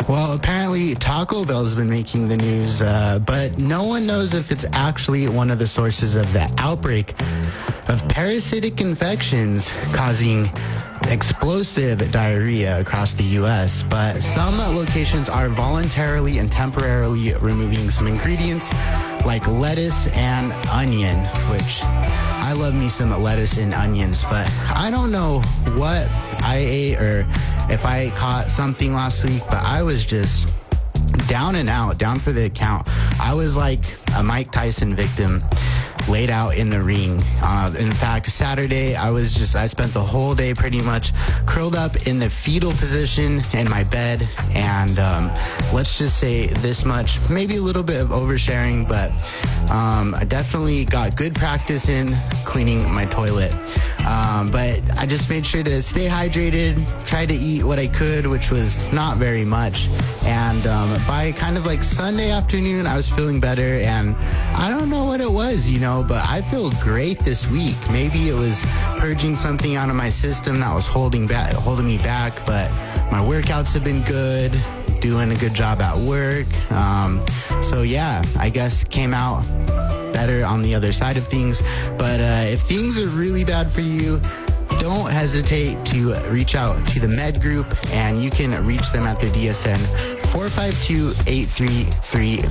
Well, apparently Taco Bell's been making the news, but no one knows if it's actually one of the sources of the outbreak of parasitic infections causing explosive diarrhea across the U.S. But some locations are voluntarily and temporarily removing some ingredients like lettuce and onion, which I love me some lettuce and onions, but I don't know what I ate or if I caught something last week, but I was just down and out, down for the count. I was like a Mike Tyson victim laid out in the ring. In fact, Saturday, I spent the whole day pretty much curled up in the fetal position in my bed. And let's just say this much, maybe a little bit of oversharing, but I definitely got good practice in cleaning my toilet. But I just made sure to stay hydrated, tried to eat what I could, which was not very much. And by kind of like Sunday afternoon, I was feeling better. And I don't know what it was, but I feel great this week. Maybe it was purging something out of my system that was holding me back. But my workouts have been good, doing a good job at work. So yeah, I guess came out better on the other side of things. But if things are really bad for you, don't hesitate to reach out to the Med Group, and you can reach them at their DSN 452-8333.